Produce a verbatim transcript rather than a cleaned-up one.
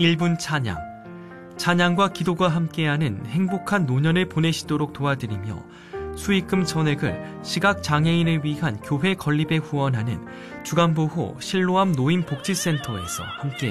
일 분 찬양, 찬양과 기도가 함께하는 행복한 노년을 보내시도록 도와드리며 수익금 전액을 시각장애인을 위한 교회 건립에 후원하는 주간보호 실로암 노인복지센터에서 함께해요.